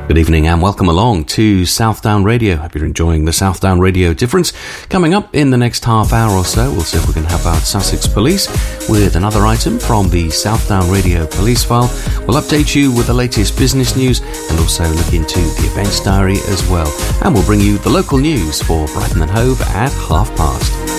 Good evening and welcome along to Southdown Radio. Hope you're enjoying the Southdown Radio Difference. Coming up in the next half hour or so, we'll see if we can help out Sussex Police with another item from the Southdown Radio Police File. We'll update you with the latest business news and also look into the events diary as well. And we'll bring you the local news for Brighton and Hove at past.